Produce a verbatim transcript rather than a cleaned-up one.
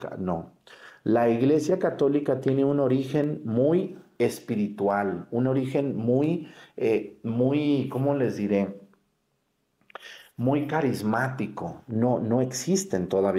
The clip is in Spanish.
No. La Iglesia Católica tiene un origen muy espiritual, un origen muy, eh, muy, ¿cómo les diré? Muy carismático. No, no existen todavía